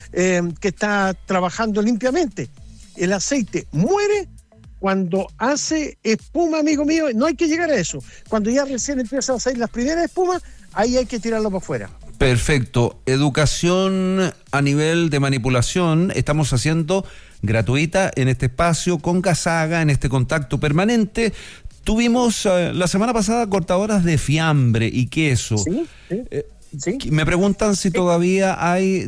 que está trabajando limpiamente. El aceite muere cuando hace espuma, amigo mío. No hay que llegar a eso. Cuando ya recién empiezan a salir las primeras espumas, ahí hay que tirarlo para afuera. Perfecto. Educación a nivel de manipulación estamos haciendo gratuita en este espacio con Gasaga, en este contacto permanente. Tuvimos la semana pasada cortadoras de fiambre y queso. Sí. Sí. Me preguntan si todavía hay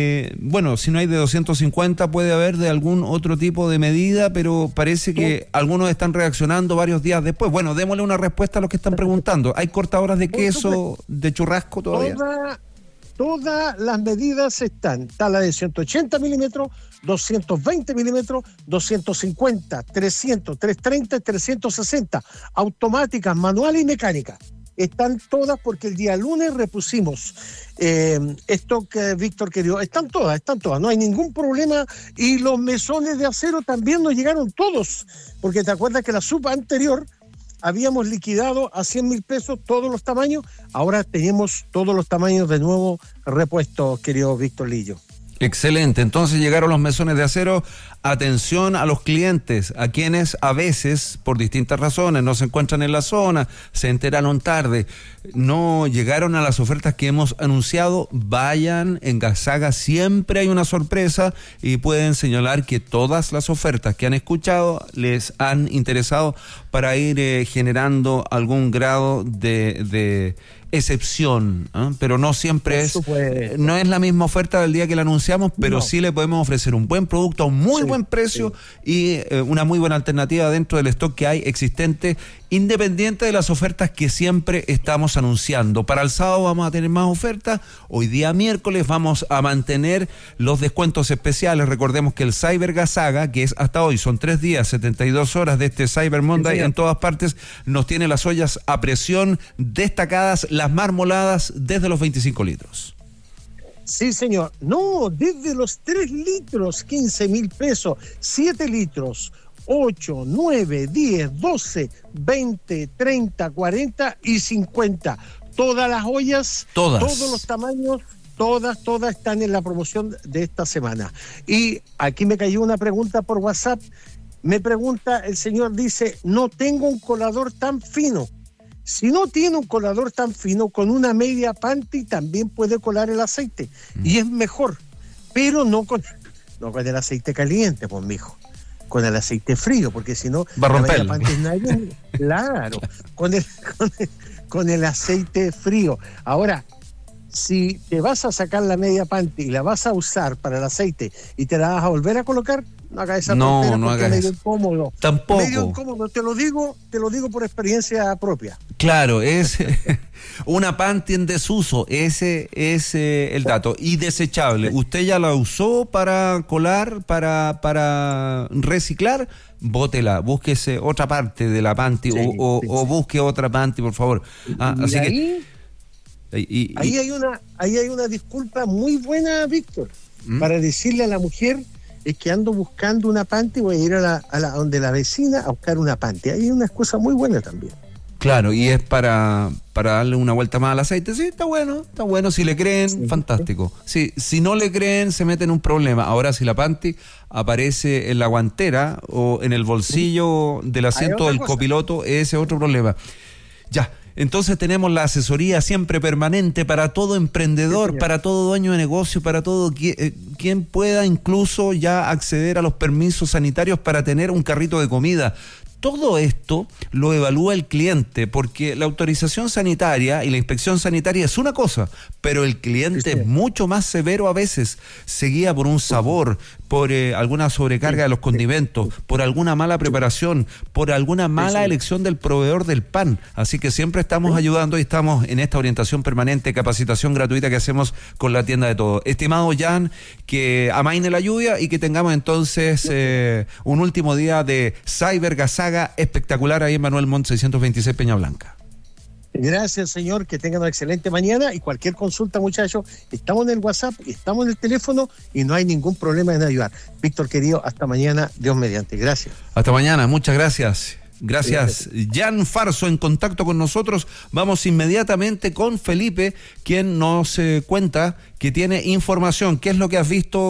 si no hay de 250, puede haber de algún otro tipo de medida, pero parece que algunos están reaccionando varios días después. Bueno, démosle una respuesta a los que están preguntando. ¿Hay cortadoras de queso, de churrasco todavía? Todas las medidas están. Está la de 180 milímetros, 220 milímetros, 250, 300, 330 y 360. Automáticas, manuales y mecánicas. Están todas porque el día lunes repusimos esto que Víctor querido. Están todas, no hay ningún problema. Y los mesones de acero también nos llegaron todos, porque te acuerdas que la sub anterior habíamos liquidado a 100 mil pesos todos los tamaños. Ahora tenemos todos los tamaños de nuevo repuestos, querido Víctor Lillo. Excelente, entonces llegaron los mesones de acero. Atención a los clientes, a quienes a veces, por distintas razones, no se encuentran en la zona, se enteraron tarde, no llegaron a las ofertas que hemos anunciado. Vayan, en Gasaga siempre hay una sorpresa y pueden señalar que todas las ofertas que han escuchado les han interesado para ir generando algún grado de excepción, pero no siempre no es la misma oferta del día que la anunciamos, pero sí le podemos ofrecer un buen producto a un muy buen precio y una muy buena alternativa dentro del stock que hay existente, independiente de las ofertas que siempre estamos anunciando. Para el sábado vamos a tener más ofertas, hoy día miércoles vamos a mantener los descuentos especiales. Recordemos que el Cyber Gasaga, que es hasta hoy, son 3 días, 72 horas de este Cyber Monday, en todas partes nos tiene las ollas a presión destacadas, las marmoladas desde los 25 litros. Sí, señor. No, desde los 3 litros, 15 mil pesos, 7 litros, 8, 9, 10, 12, 20, 30, 40 y 50. Todas las ollas, todos los tamaños, todas están en la promoción de esta semana. Y aquí me cayó una pregunta por WhatsApp. Me pregunta, el señor dice, no tengo un colador tan fino. Si no tiene un colador tan fino, con una media panty también puede colar el aceite. Y es mejor, pero no con el aceite caliente, pues, mijo. Con el aceite frío, porque si no va a romper. Claro, con el aceite frío. Ahora, si te vas a sacar la media panty y la vas a usar para el aceite y te la vas a volver a colocar, no hagas esa tontera, no hagas medio eso. Incómodo. Tampoco. Medio incómodo, te lo digo por experiencia propia. Claro, es una panty en desuso, ese es el dato. Y desechable, ¿usted ya la usó para colar, para reciclar? Bótela, búsquese otra parte de la panty o busque otra panty, por favor. Así que ahí hay una disculpa muy buena, Víctor, para decirle a la mujer, es que ando buscando una panty, voy a ir a donde la vecina a buscar una panty. Hay una excusa muy buena también. Claro, y es para darle una vuelta más al aceite. Sí, está bueno, si le creen, fantástico. Sí, si no le creen, se mete en un problema. Ahora, si la panty aparece en la guantera o en el bolsillo del asiento del copiloto, ese es otro problema. Ya. Entonces tenemos la asesoría siempre permanente para todo emprendedor, para todo dueño de negocio, para todo quien pueda incluso ya acceder a los permisos sanitarios para tener un carrito de comida. Todo esto lo evalúa el cliente, porque la autorización sanitaria y la inspección sanitaria es una cosa, pero el cliente es mucho más severo a veces. Se guía por un sabor, por alguna sobrecarga de los condimentos, por alguna mala preparación, por alguna mala elección del proveedor del pan. Así que siempre estamos ayudando y estamos en esta orientación permanente, capacitación gratuita que hacemos con la tienda de todo. Estimado Jan, que amaine la lluvia y que tengamos entonces un último día de Cyber Gasaga espectacular ahí en Manuel Montt 626 Peña Blanca. Gracias, señor, que tengan una excelente mañana y cualquier consulta, muchachos, estamos en el WhatsApp, estamos en el teléfono y no hay ningún problema en ayudar. Víctor, querido, hasta mañana, Dios mediante. Gracias. Hasta mañana, muchas gracias. Gracias, Jan Farso, en contacto con nosotros. Vamos inmediatamente con Felipe, quien nos cuenta que tiene información. ¿Qué es lo que has visto?